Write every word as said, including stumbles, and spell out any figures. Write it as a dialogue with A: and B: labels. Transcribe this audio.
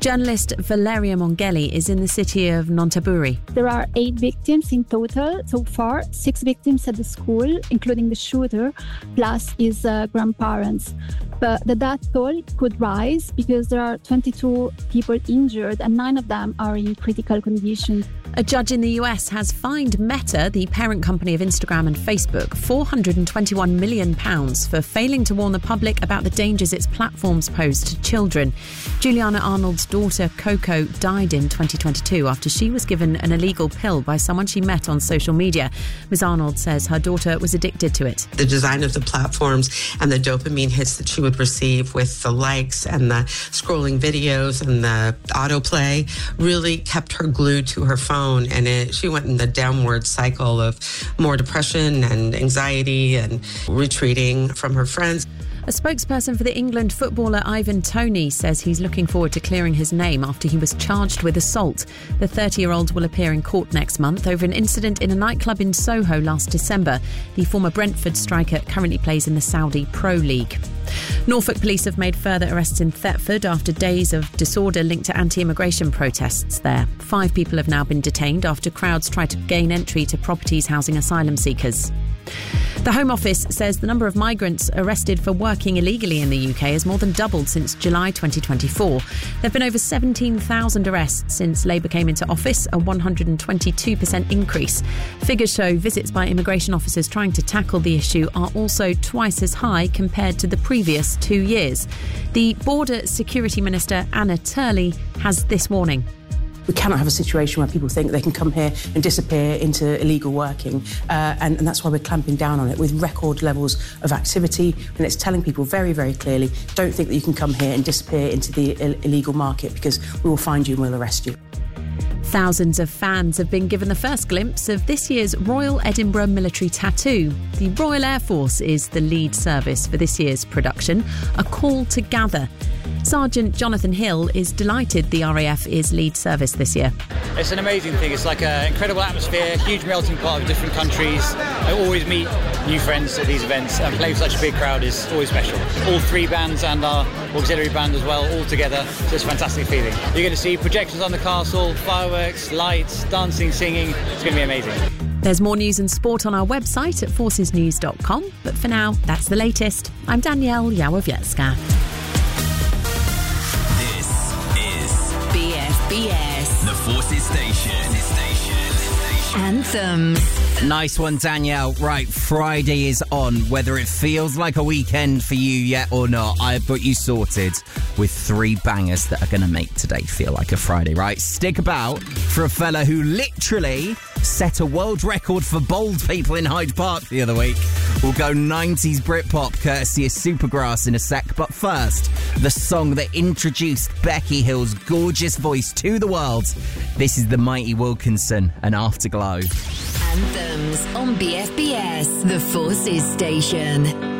A: Journalist Valeria Mongeli is in the city of Nonthaburi.
B: There are eight victims in total so far, six victims at the school, including the shooter, plus his uh, grandparents. But the death toll could rise because there are twenty-two people injured and nine of them are in critical condition.
A: A judge in the U S has fined Meta, the parent company of Instagram and Facebook, four hundred twenty-one million pounds for failing to warn the public about the dangers its platforms pose to children. Juliana Arnold's daughter Coco died in twenty twenty-two after she was given an illegal pill by someone she met on social media. Miz Arnold says her daughter was addicted to it.
C: The design of the platforms and the dopamine hits that she would receive with the likes and the scrolling videos and the autoplay really kept her glued to her phone. And it, she went in the downward cycle of more depression and anxiety and retreating from her friends.
A: A spokesperson for the England footballer Ivan Toney says he's looking forward to clearing his name after he was charged with assault. The thirty-year-old will appear in court next month over an incident in a nightclub in Soho last December. The former Brentford striker currently plays in the Saudi Pro League. Norfolk police have made further arrests in Thetford after days of disorder linked to anti-immigration protests there. Five people have now been detained after crowds tried to gain entry to properties housing asylum seekers. The Home Office says the number of migrants arrested for working illegally in the U K has more than doubled since July twenty twenty-four. There have been over seventeen thousand arrests since Labour came into office, a one hundred twenty-two percent increase. Figures show visits by immigration officers trying to tackle the issue are also twice as high compared to the previous two years. The Border Security Minister, Anna Turley, has this warning.
D: We cannot have a situation where people think they can come here and disappear into illegal working, uh, and, and that's why we're clamping down on it with record levels of activity, and it's telling people very, very clearly, don't think that you can come here and disappear into the Ill- illegal market because we will find you and we'll arrest you.
A: Thousands of fans have been given the first glimpse of this year's Royal Edinburgh Military Tattoo. The Royal Air Force is the lead service for this year's production, A Call to Gather. Sergeant Jonathan Hill is delighted the R A F is lead service this year.
E: It's an amazing thing. It's like an incredible atmosphere, huge melting pot of different countries. I always meet new friends at these events, and playing with such a big crowd is always special. All three bands and our auxiliary band as well, all together. So it's a fantastic feeling. You're going to see projections on the castle, fireworks, lights, dancing, singing. It's going to be amazing.
A: There's more news and sport on our website at forces news dot com. But for now, that's the latest. I'm Danielle Yawowiecka.
F: B F B S,
G: the Forces Station. Station.
F: Anthems.
H: Nice one, Danielle. Right, Friday is on. Whether it feels like a weekend for you yet or not, I've got you sorted with three bangers that are going to make today feel like a Friday, right? Stick about for a fella who literally set a world record for bald people in Hyde Park the other week. We'll go nineties Britpop courtesy of Supergrass in a sec. But first, the song that introduced Becky Hill's gorgeous voice to the world. This is the Mighty Wilkinson and Afterglow.
F: Anthems on B F B S, the Forces Station.